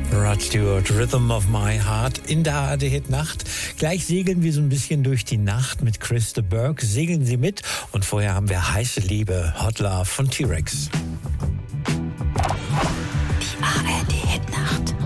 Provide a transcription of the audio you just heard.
Rod Stewart, Rhythm of My Heart in der ARD-Hit-Nacht. Gleich segeln wir so ein bisschen durch die Nacht mit Chris de Burgh. Segeln Sie mit. Und vorher haben wir Heiße Liebe, Hot Love von T-Rex. Die ARD-Hit-Nacht.